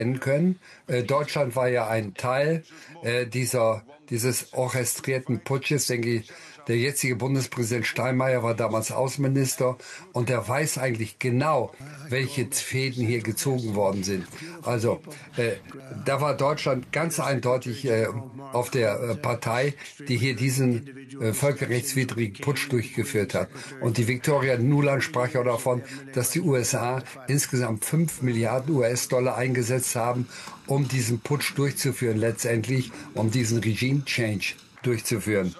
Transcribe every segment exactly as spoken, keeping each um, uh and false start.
können. Äh, Deutschland war ja ein Teil äh, dieser, dieses orchestrierten Putsches, denke ich. Der jetzige Bundespräsident Steinmeier war damals Außenminister und der weiß eigentlich genau, welche Fäden hier gezogen worden sind. Also äh, da war Deutschland ganz eindeutig äh, auf der äh, Partei, die hier diesen äh, völkerrechtswidrigen Putsch durchgeführt hat. Und die Victoria Nuland sprach ja davon, dass die U S A insgesamt fünf Milliarden U S-Dollar eingesetzt haben, um diesen Putsch durchzuführen, letztendlich, um diesen Regime-Change durchzuführen.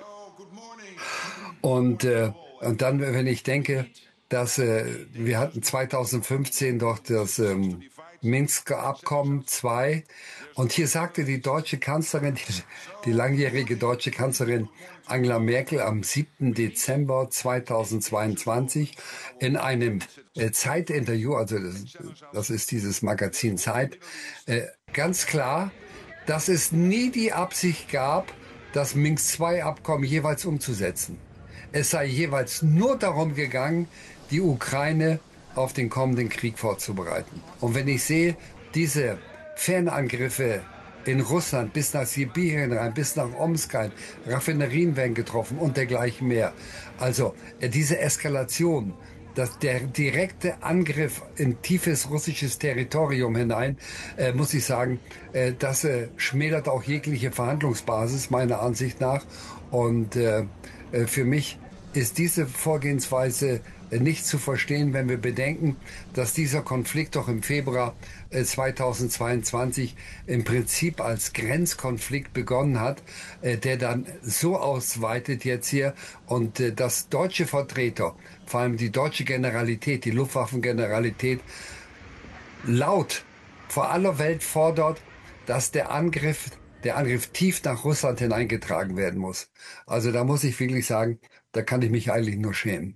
Und, äh, und dann, wenn ich denke, dass äh, wir hatten zweitausendfünfzehn doch das ähm, Minsker Abkommen zwei und hier sagte die deutsche Kanzlerin, die, die langjährige deutsche Kanzlerin Angela Merkel am siebten Dezember zweitausendzweiundzwanzig in einem äh, Zeitinterview, also das, das ist dieses Magazin Zeit, äh, ganz klar, dass es nie die Absicht gab, das Minsk zwei Abkommen jeweils umzusetzen. Es sei jeweils nur darum gegangen, die Ukraine auf den kommenden Krieg vorzubereiten. Und wenn ich sehe, diese Fernangriffe in Russland bis nach Sibirien rein, bis nach Omsk rein, Raffinerien werden getroffen und dergleichen mehr. Also äh, diese Eskalation, dass der direkte Angriff in tiefes russisches Territorium hinein, äh, muss ich sagen, äh, das äh, schmälert auch jegliche Verhandlungsbasis meiner Ansicht nach. Und äh, äh, für mich ist diese Vorgehensweise nicht zu verstehen, wenn wir bedenken, dass dieser Konflikt doch im Februar zweitausendzweiundzwanzig im Prinzip als Grenzkonflikt begonnen hat, der dann so ausweitet jetzt hier und dass deutsche Vertreter, vor allem die deutsche Generalität, die Luftwaffengeneralität, laut vor aller Welt fordert, dass der Angriff, der Angriff tief nach Russland hineingetragen werden muss. Also da muss ich wirklich sagen, da kann ich mich eigentlich nur schämen.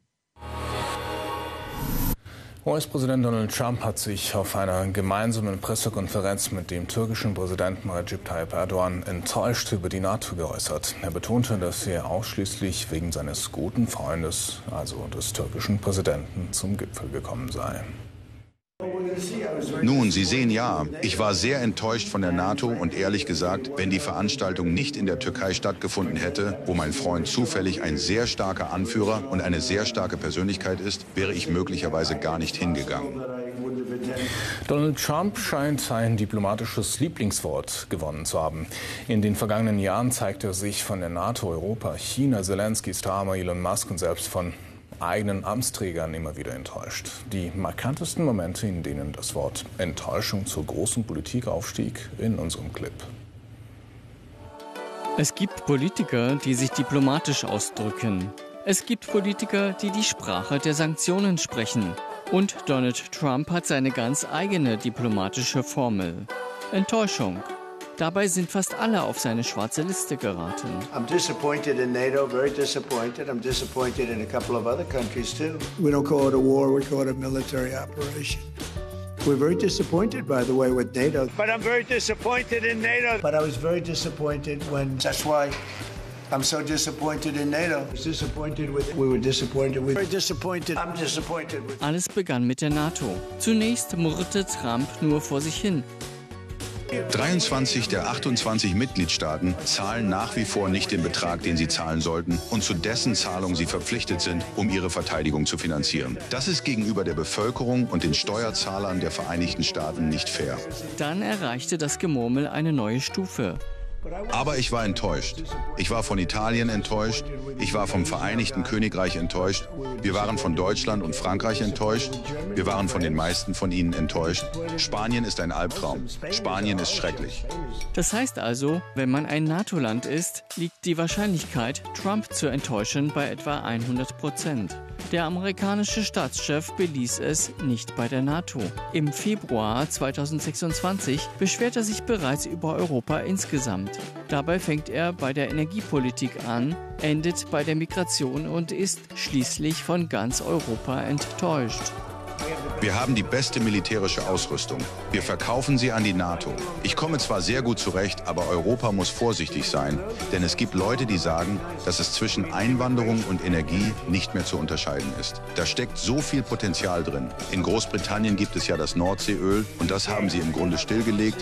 U S-Präsident Donald Trump hat sich auf einer gemeinsamen Pressekonferenz mit dem türkischen Präsidenten Recep Tayyip Erdogan enttäuscht über die NATO geäußert. Er betonte, dass er ausschließlich wegen seines guten Freundes, also des türkischen Präsidenten, zum Gipfel gekommen sei. Nun, Sie sehen ja, ich war sehr enttäuscht von der NATO und ehrlich gesagt, wenn die Veranstaltung nicht in der Türkei stattgefunden hätte, wo mein Freund zufällig ein sehr starker Anführer und eine sehr starke Persönlichkeit ist, wäre ich möglicherweise gar nicht hingegangen. Donald Trump scheint ein diplomatisches Lieblingswort gewonnen zu haben. In den vergangenen Jahren zeigte er sich von der NATO, Europa, China, Zelensky, Starmer, Elon Musk und selbst von eigenen Amtsträgern immer wieder enttäuscht. Die markantesten Momente, in denen das Wort Enttäuschung zur großen Politik aufstieg, in unserem Clip. Es gibt Politiker, die sich diplomatisch ausdrücken. Es gibt Politiker, die die Sprache der Sanktionen sprechen. Und Donald Trump hat seine ganz eigene diplomatische Formel. Enttäuschung. Dabei sind fast alle auf seine schwarze Liste geraten. I'm disappointed in NATO, very disappointed. I'm disappointed in a couple of other countries too. We don't call it a war, we call it a military operation. We're very disappointed, by the way, with NATO. But I'm very disappointed in NATO. But I was very disappointed when, that's why I'm so disappointed in NATO. I was disappointed with, we were disappointed with, very disappointed. I'm disappointed with. Alles begann mit der NATO. Zunächst murrte Trump nur vor sich hin. dreiundzwanzig der achtundzwanzig Mitgliedstaaten zahlen nach wie vor nicht den Betrag, den sie zahlen sollten und zu dessen Zahlung sie verpflichtet sind, um ihre Verteidigung zu finanzieren. Das ist gegenüber der Bevölkerung und den Steuerzahlern der Vereinigten Staaten nicht fair. Dann erreichte das Gemurmel eine neue Stufe. Aber ich war enttäuscht. Ich war von Italien enttäuscht. Ich war vom Vereinigten Königreich enttäuscht. Wir waren von Deutschland und Frankreich enttäuscht. Wir waren von den meisten von ihnen enttäuscht. Spanien ist ein Albtraum. Spanien ist schrecklich. Das heißt also, wenn man ein NATO-Land ist, liegt die Wahrscheinlichkeit, Trump zu enttäuschen, bei etwa hundert Prozent. Der amerikanische Staatschef beließ es nicht bei der NATO. Im Februar zweitausendsechsundzwanzig beschwert er sich bereits über Europa insgesamt. Dabei fängt er bei der Energiepolitik an, endet bei der Migration und ist schließlich von ganz Europa enttäuscht. Wir haben die beste militärische Ausrüstung. Wir verkaufen sie an die NATO. Ich komme zwar sehr gut zurecht, aber Europa muss vorsichtig sein, denn es gibt Leute, die sagen, dass es zwischen Einwanderung und Energie nicht mehr zu unterscheiden ist. Da steckt so viel Potenzial drin. In Großbritannien gibt es ja das Nordseeöl und das haben sie im Grunde stillgelegt,